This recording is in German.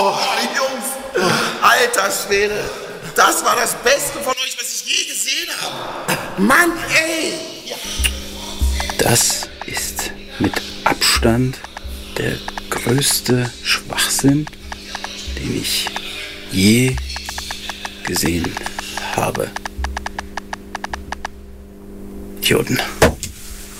Oh, Jungs, alter Schwede, das war das Beste von euch, was ich je gesehen habe. Mann, ey! Ja. Das ist mit Abstand der größte Schwachsinn, den ich je gesehen habe. Idioten.